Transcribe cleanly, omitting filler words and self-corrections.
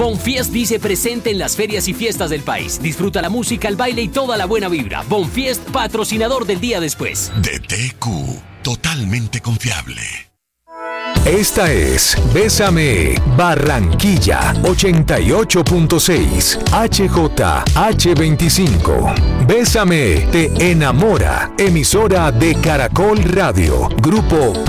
Bonfiest dice presente en las ferias y fiestas del país. Disfruta la música, el baile y toda la buena vibra. Bonfiest, patrocinador del día después. DTQ, totalmente confiable. Esta es Bésame Barranquilla 88.6 HJH25. Bésame te enamora. Emisora de Caracol Radio. Grupo